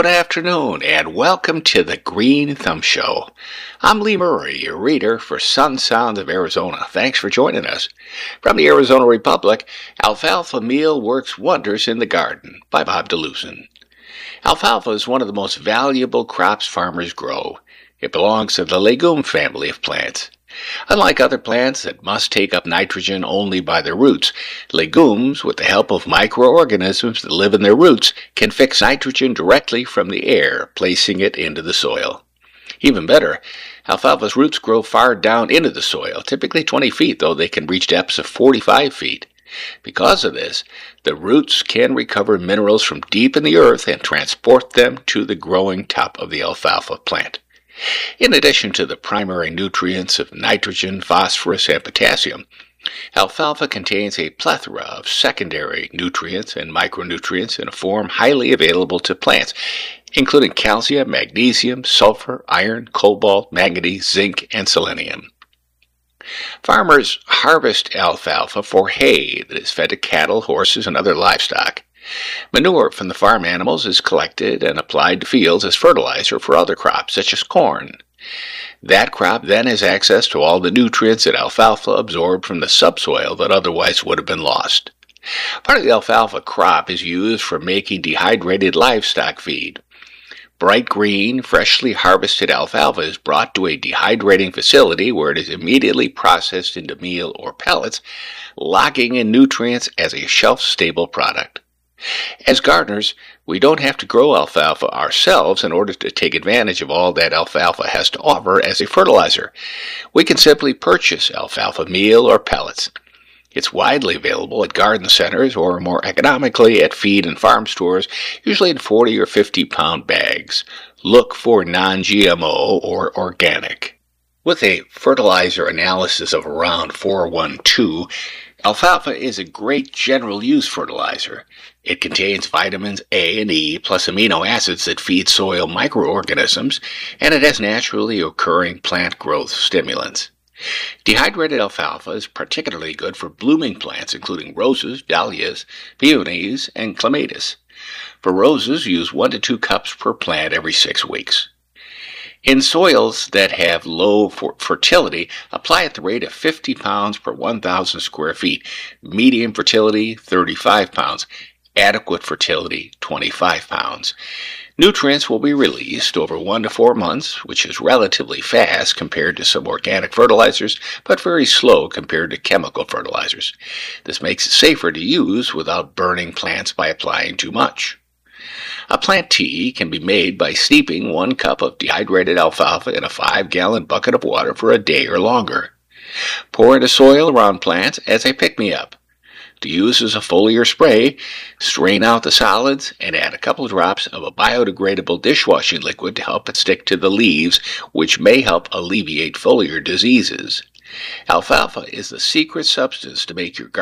Good afternoon, and welcome to the Green Thumb Show. I'm Lee Murray, your reader for Sun Sounds of Arizona. Thanks for joining us. From the Arizona Republic, Alfalfa Meal Works Wonders in the Garden by Bob DeLusen. Alfalfa is one of the most valuable crops farmers grow. It belongs to the legume family of plants. Unlike other plants that must take up nitrogen only by their roots, legumes, with the help of microorganisms that live in their roots, can fix nitrogen directly from the air, placing it into the soil. Even better, alfalfa's roots grow far down into the soil, typically 20 feet, though they can reach depths of 45 feet. Because of this, the roots can recover minerals from deep in the earth and transport them to the growing top of the alfalfa plant. In addition to the primary nutrients of nitrogen, phosphorus, and potassium, alfalfa contains a plethora of secondary nutrients and micronutrients in a form highly available to plants, including calcium, magnesium, sulfur, iron, cobalt, manganese, zinc, and selenium. Farmers harvest alfalfa for hay that is fed to cattle, horses, and other livestock. Manure from the farm animals is collected and applied to fields as fertilizer for other crops, such as corn. That crop then has access to all the nutrients that alfalfa absorbed from the subsoil that otherwise would have been lost. Part of the alfalfa crop is used for making dehydrated livestock feed. Bright green, freshly harvested alfalfa is brought to a dehydrating facility where it is immediately processed into meal or pellets, locking in nutrients as a shelf-stable product. As gardeners, we don't have to grow alfalfa ourselves in order to take advantage of all that alfalfa has to offer as a fertilizer. We can simply purchase alfalfa meal or pellets. It's widely available at garden centers or more economically at feed and farm stores, usually in 40 or 50-pound bags. Look for non-GMO or organic. With a fertilizer analysis of around 412, alfalfa is a great general-use fertilizer. It contains vitamins A and E plus amino acids that feed soil microorganisms, and it has naturally occurring plant growth stimulants. Dehydrated alfalfa is particularly good for blooming plants, including roses, dahlias, peonies, and clematis. For roses, use 1 to 2 cups per plant every 6 weeks. In soils that have low fertility, apply at the rate of 50 pounds per 1,000 square feet, medium fertility 35 pounds, adequate fertility 25 pounds. Nutrients will be released over 1 to 4 months, which is relatively fast compared to some organic fertilizers, but very slow compared to chemical fertilizers. This makes it safer to use without burning plants by applying too much. A plant tea can be made by steeping 1 cup of dehydrated alfalfa in a 5-gallon bucket of water for a day or longer. Pour into soil around plants as a pick-me-up. To use as a foliar spray, strain out the solids and add a couple drops of a biodegradable dishwashing liquid to help it stick to the leaves, which may help alleviate foliar diseases. Alfalfa is the secret substance to make your garden